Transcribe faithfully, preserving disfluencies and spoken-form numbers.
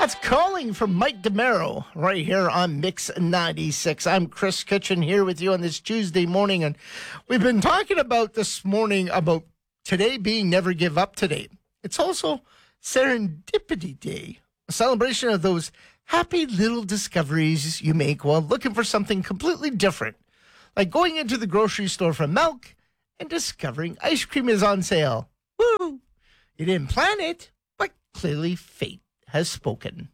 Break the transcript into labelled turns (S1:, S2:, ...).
S1: That's Calling from Mike DeMero right here on Mix ninety-six. I'm Chris Kitchen here with you on this Tuesday morning, and we've been talking about this morning about today being Never Give Up Today. It's also Serendipity Day, a celebration of those happy little discoveries you make while looking for something completely different, like going into the grocery store for milk and discovering ice cream is on sale. Woo! You didn't plan it, but clearly fate has spoken.